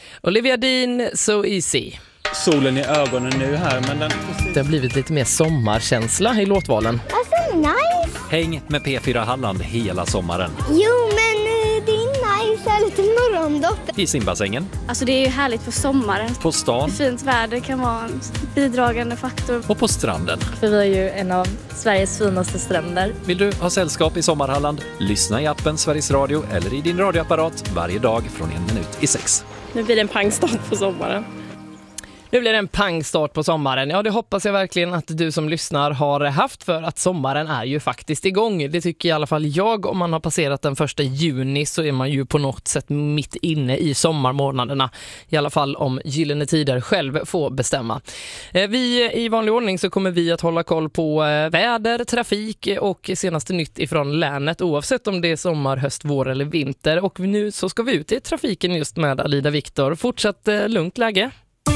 Olivia Dean, So Easy. Solen i ögonen nu här, men Det har blivit lite mer sommarkänsla i låtvalen. Alltså, nice! Häng med P4 Halland hela sommaren. Jo, men det är nice. Här lite morgondopp. I simbassängen. Alltså det är ju härligt för sommaren. På stan. Fint väder kan vara en bidragande faktor. Och på stranden. För vi är ju en av Sveriges finaste stränder. Vill du ha sällskap i Sommarhalland? Lyssna i appen Sveriges Radio eller i din radioapparat varje dag från 1:01. Nu blir det en pangstart på sommaren. Nu blir det en pangstart på sommaren. Ja, det hoppas jag verkligen att du som lyssnar har haft, för att sommaren är ju faktiskt igång. Det tycker i alla fall jag. Om man har passerat den 1 juni så är man ju på något sätt mitt inne i sommarmånaderna. I alla fall om Gyllene Tider själv får bestämma. Vi i vanlig ordning så kommer vi att hålla koll på väder, trafik och senaste nytt ifrån länet, oavsett om det är sommar, höst, vår eller vinter. Och nu så ska vi ut i trafiken just med Alida Viktor. Fortsatt lugnt läge.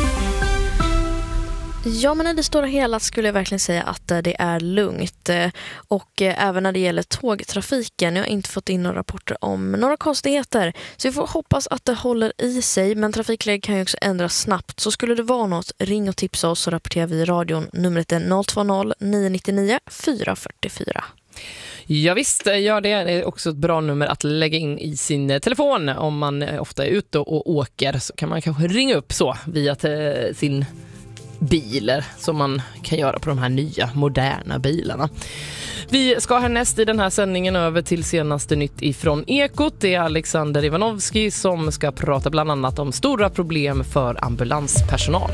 Ja, men i det stora hela skulle jag verkligen säga att det är lugnt. Och även när det gäller tågtrafiken. Jag har inte fått in några rapporter om några konstigheter. Så vi får hoppas att det håller i sig. Men trafikläge kan ju också ändras snabbt. Så skulle det vara något, ring och tipsa oss, så rapporterar vi i radion. Numret är 020 999 444. Ja visst, gör det. Det är också ett bra nummer att lägga in i sin telefon. Om man ofta är ute och åker så kan man kanske ringa upp så via sin bilar som man kan göra på de här nya moderna bilarna. Vi ska härnäst i den här sändningen över till senaste nytt ifrån Ekot. Det är Alexander Ivanovski som ska prata bland annat om stora problem för ambulanspersonal.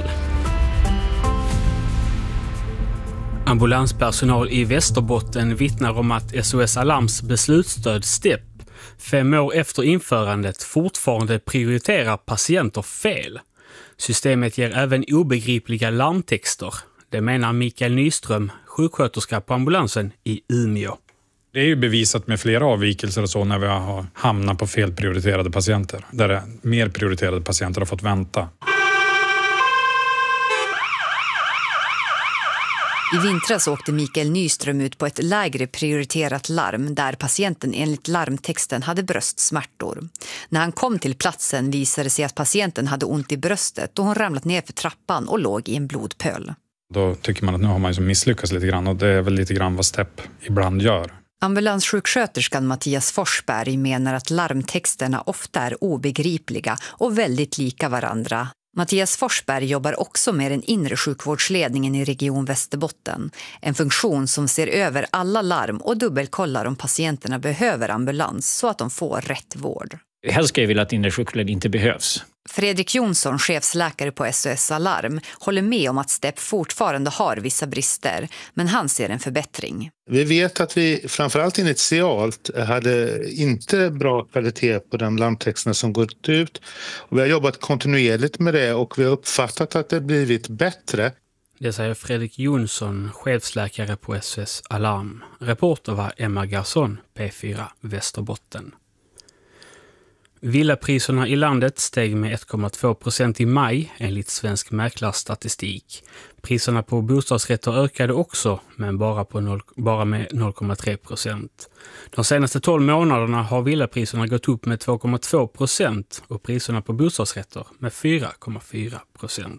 Ambulanspersonal i Västerbotten vittnar om att SOS Alarms beslutsstöd STEP 5 år efter införandet fortfarande prioriterar patienter fel. Systemet ger även obegripliga larmtexter. Det menar Mikael Nyström, sjuksköterska på ambulansen i Umeå. Det är ju bevisat med flera avvikelser och så när vi har hamnat på felprioriterade patienter. Där mer prioriterade patienter har fått vänta. I vintras åkte Mikael Nyström ut på ett lägre prioriterat larm där patienten enligt larmtexten hade bröstsmärtor. När han kom till platsen visade det sig att patienten hade ont i bröstet och hon ramlat ner för trappan och låg i en blodpöl. Då tycker man att nu har man ju misslyckats lite grann, och det är väl lite grann vad STEP ibland gör. Ambulanssjuksköterskan Mattias Forsberg menar att larmtexterna ofta är obegripliga och väldigt lika varandra. Mattias Forsberg jobbar också med den inre sjukvårdsledningen i Region Västerbotten. En funktion som ser över alla larm och dubbelkollar om patienterna behöver ambulans så att de får rätt vård. Helst ska jag vilja att inre sjukvård inte behövs. Fredrik Jonsson, chefsläkare på SOS Alarm, håller med om att STEP fortfarande har vissa brister, men han ser en förbättring. Vi vet att vi framförallt initialt hade inte bra kvalitet på de larmtexterna som gått ut. Och vi har jobbat kontinuerligt med det och vi har uppfattat att det blivit bättre. Det säger Fredrik Jonsson, chefsläkare på SOS Alarm. Reporter var Emma Garson, P4 Västerbotten. Villapriserna i landet steg med 1,2% i maj enligt Svensk Mäklarstatistik. Priserna på bostadsrätter ökade också, men bara med 0,3%. De senaste 12 månaderna har villapriserna gått upp med 2,2% och priserna på bostadsrätter med 4,4%.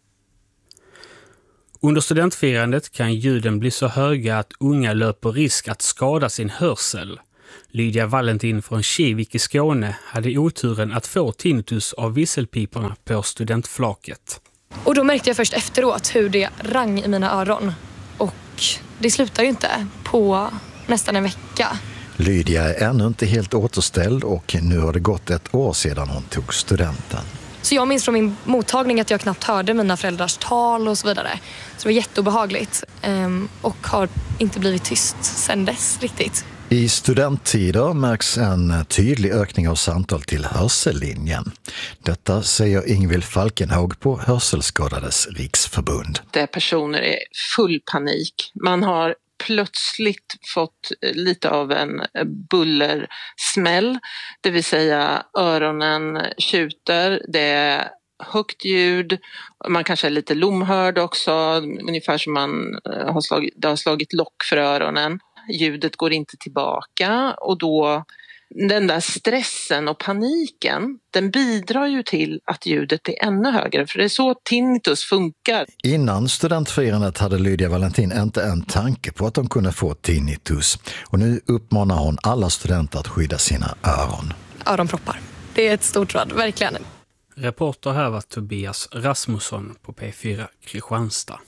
Under studentfirandet kan ljuden bli så höga att unga löper risk att skada sin hörsel. Lydia Valentin från Kivik i Skåne hade oturen att få tinnitus av visselpiporna på studentflaket. Och då märkte jag först efteråt hur det rang i mina öron. Och det slutar ju inte på nästan en vecka. Lydia är ännu inte helt återställd och nu har det gått ett år sedan hon tog studenten. Så jag minns från min mottagning att jag knappt hörde mina föräldrars tal och så vidare. Så det var jätteobehagligt och har inte blivit tyst sedan dess riktigt. I studenttider märks en tydlig ökning av samtal till hörsellinjen. Detta säger Ingvild Falkenhaug på Hörselskadades riksförbund. Där personer är full panik. Man har plötsligt fått lite av en bullersmäll. Det vill säga öronen tjuter, det är högt ljud. Man kanske är lite lomhörd också. Ungefär som det har slagit lock för öronen. Ljudet går inte tillbaka och då Den där stressen och paniken, den bidrar ju till att ljudet är ännu högre, för det är så tinnitus funkar. Innan studentfirandet hade Lydia Valentin inte en tanke på att de kunde få tinnitus. Och nu uppmanar hon alla studenter att skydda sina öron. Öronproppar. Det är ett stort råd, verkligen. Reporter här var Tobias Rasmusson på P4 Kristianstad.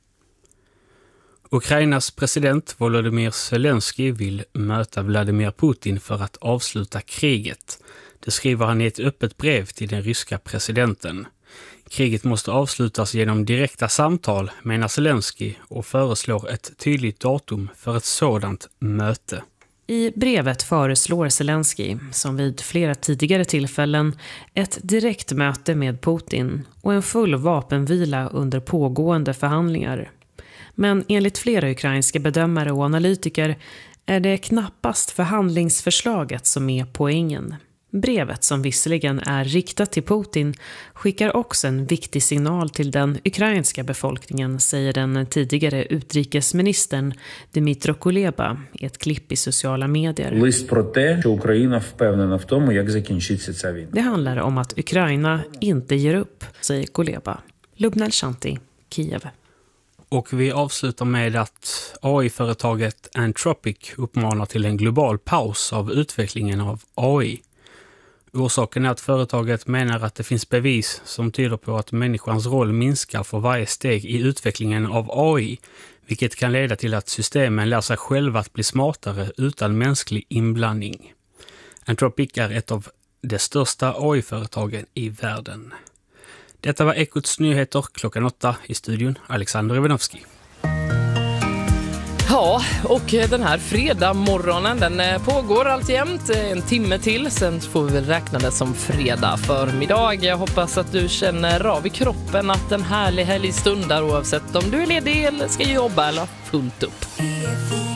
Ukrainas president Volodymyr Zelensky vill möta Vladimir Putin för att avsluta kriget. Det skriver han i ett öppet brev till den ryska presidenten. Kriget måste avslutas genom direkta samtal, menar Zelensky, och föreslår ett tydligt datum för ett sådant möte. I brevet föreslår Zelensky, som vid flera tidigare tillfällen, ett direkt möte med Putin och en full vapenvila under pågående förhandlingar. Men enligt flera ukrainska bedömare och analytiker är det knappast förhandlingsförslaget som är poängen. Brevet, som visserligen är riktat till Putin, skickar också en viktig signal till den ukrainska befolkningen, säger den tidigare utrikesministern Dmytro Kuleba i ett klipp i sociala medier. Det handlar om att Ukraina inte ger upp, säger Kuleba. Lubnel Shanti, Kiev. Och vi avslutar med att AI-företaget Anthropic uppmanar till en global paus av utvecklingen av AI. Orsaken är att företaget menar att det finns bevis som tyder på att människans roll minskar för varje steg i utvecklingen av AI, vilket kan leda till att systemen lär sig själva att bli smartare utan mänsklig inblandning. Anthropic är ett av de största AI-företagen i världen. Detta var Ekots nyheter klockan 8 i studion. Alexander Ivanovski. Ja, och den här fredag-morgonen, den pågår alltjämt en timme till. Sen får vi väl räkna det som fredag förmiddag. Jag hoppas att du känner av i kroppen att en härlig helg stundar, oavsett om du är ledig eller ska jobba eller fullt upp.